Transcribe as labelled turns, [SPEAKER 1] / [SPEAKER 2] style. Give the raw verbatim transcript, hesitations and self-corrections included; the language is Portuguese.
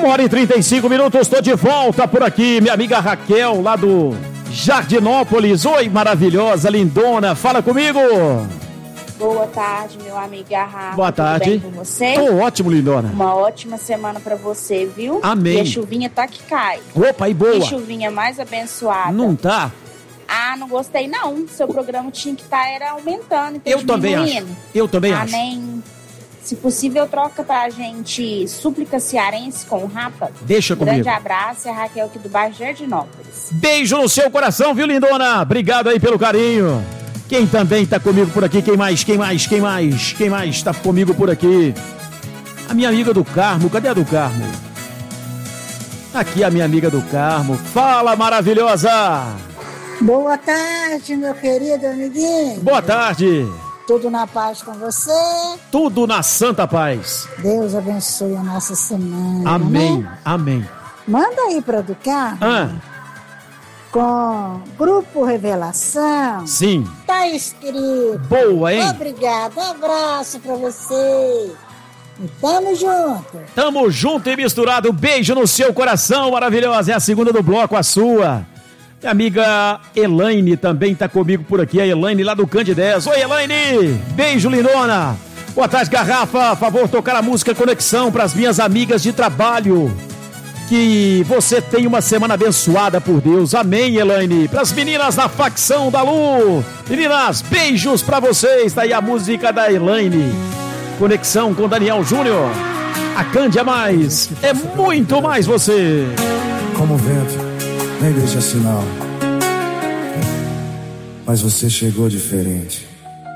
[SPEAKER 1] Uma hora e trinta e cinco minutos, estou de volta por aqui, minha amiga Raquel, lá do Jardinópolis. Oi, maravilhosa, lindona, fala comigo.
[SPEAKER 2] Boa tarde, meu amigo Rafa.
[SPEAKER 1] Boa tarde.
[SPEAKER 2] Tudo bem com você?
[SPEAKER 1] Tô ótimo, lindona.
[SPEAKER 2] Uma ótima semana pra você, viu?
[SPEAKER 1] Amém.
[SPEAKER 2] E a chuvinha tá que cai.
[SPEAKER 1] Opa, e boa.
[SPEAKER 2] Que chuvinha mais abençoada.
[SPEAKER 1] Não tá?
[SPEAKER 2] Ah, não gostei não. Seu programa tinha que estar tá, era aumentando. Então
[SPEAKER 1] Eu também acho. Eu também acho.
[SPEAKER 2] Amém. Se possível, troca pra gente súplica cearense com o Rapa.
[SPEAKER 1] Deixa
[SPEAKER 2] um
[SPEAKER 1] comigo.
[SPEAKER 2] Grande abraço, é a Raquel aqui do bairro Jardinópolis.
[SPEAKER 1] Beijo no seu coração, viu, lindona? Obrigado aí pelo carinho. Quem também tá comigo por aqui? Quem mais? Quem mais? Quem mais? Quem mais tá comigo por aqui? A minha amiga do Carmo. Cadê a do Carmo? Aqui a minha amiga do Carmo. Fala, maravilhosa!
[SPEAKER 3] Boa tarde, meu querido amiguinho.
[SPEAKER 1] Boa tarde.
[SPEAKER 3] Tudo na paz com você?
[SPEAKER 1] Tudo na santa paz.
[SPEAKER 3] Deus abençoe a nossa semana.
[SPEAKER 1] Amém,
[SPEAKER 3] né?
[SPEAKER 1] amém.
[SPEAKER 3] Manda aí para o Carmo.
[SPEAKER 1] Ah.
[SPEAKER 3] Com Grupo Revelação.
[SPEAKER 1] Sim.
[SPEAKER 3] Tá escrito.
[SPEAKER 1] Boa, hein?
[SPEAKER 3] Obrigado, abraço pra você. E tamo junto.
[SPEAKER 1] Tamo junto e misturado. Beijo no seu coração, maravilhosa. É a segunda do bloco, a sua. Minha amiga Elaine também tá comigo por aqui. A Elaine lá do Candidez. Oi, Elaine. Beijo, lindona. Boa tarde, Garrafa. Favor, tocar a música Conexão pras minhas amigas de trabalho. Que você tenha uma semana abençoada por Deus. Amém, Elaine. Para as meninas da facção da Lu. Meninas, beijos para vocês. Tá aí a música da Elaine. Conexão com Daniel Júnior. A Cândia Mais. É muito mais você.
[SPEAKER 4] Como o vento, nem deixa sinal. Mas você chegou diferente.